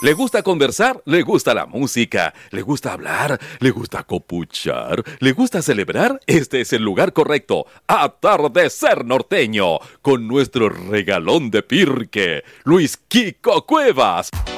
¿Le gusta conversar? ¿Le gusta la música? ¿Le gusta hablar? ¿Le gusta copuchar? ¿Le gusta celebrar? Este es el lugar correcto. Atardecer Norteño, con nuestro regalón de Pirque, Luis Kiko Cuevas.